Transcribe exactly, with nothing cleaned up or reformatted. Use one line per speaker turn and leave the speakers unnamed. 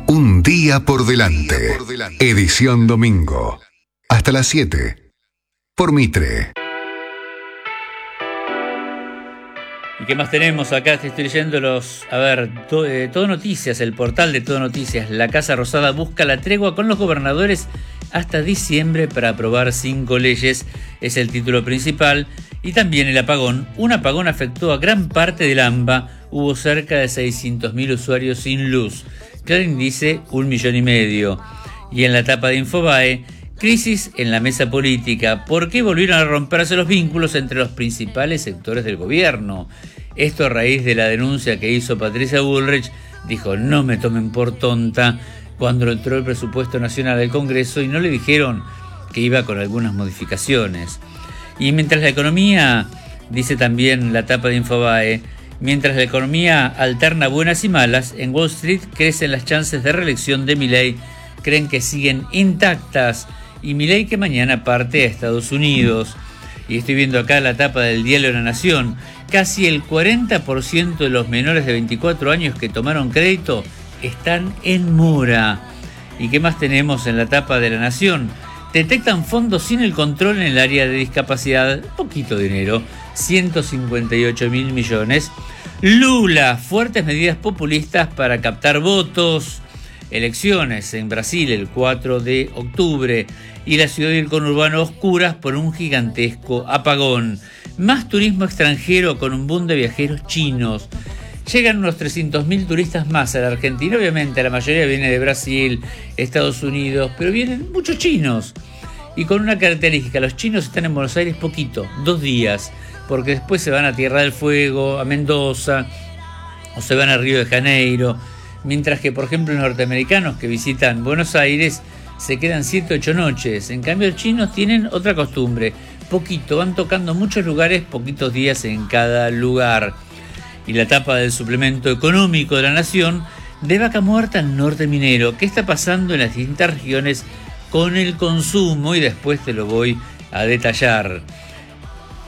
Un día por delante. Edición domingo. Hasta las siete. Por Mitre.
¿Y qué más tenemos acá? Te estoy leyendo los... A ver, to, eh, Todo Noticias, el portal de Todo Noticias. La Casa Rosada busca la tregua con los gobernadores hasta diciembre para aprobar cinco leyes. Es el título principal. Y también el apagón. Un apagón afectó a gran parte del AMBA. Hubo cerca de seiscientos mil usuarios sin luz. Clarín dice un millón y medio. Y en la tapa de Infobae, crisis en la mesa política. ¿Por qué volvieron a romperse los vínculos entre los principales sectores del gobierno? Esto a raíz de la denuncia que hizo Patricia Bullrich. Dijo, no me tomen por tonta, cuando entró el presupuesto nacional del Congreso y no le dijeron que iba con algunas modificaciones. Y mientras la economía, dice también la tapa de Infobae, mientras la economía alterna buenas y malas, en Wall Street crecen las chances de reelección de Milei, creen que siguen intactas, y Milei que mañana parte a Estados Unidos. Y estoy viendo acá la tapa del diario La Nación, casi el cuarenta por ciento de los menores de veinticuatro años que tomaron crédito están en mora. ¿Y qué más tenemos en la tapa de La Nación? Detectan fondos sin el control en el área de discapacidad, poquito dinero, ciento cincuenta y ocho mil millones. Lula, fuertes medidas populistas para captar votos. Elecciones en Brasil el cuatro de octubre y la ciudad y el conurbano oscuras por un gigantesco apagón. Más turismo extranjero con un boom de viajeros chinos. Llegan unos trescientos mil turistas más a la Argentina. Obviamente la mayoría viene de Brasil, Estados Unidos, pero vienen muchos chinos. Y con una característica, los chinos están en Buenos Aires poquito, dos días, porque después se van a Tierra del Fuego, a Mendoza, o se van a Río de Janeiro. Mientras que, por ejemplo, los norteamericanos que visitan Buenos Aires se quedan siete, ocho noches. En cambio, los chinos tienen otra costumbre, poquito, van tocando muchos lugares, poquitos días en cada lugar. Y la tapa del suplemento económico de La Nación, de vaca muerta al norte minero. ¿Qué está pasando en las distintas regiones con el consumo? Y después te lo voy a detallar.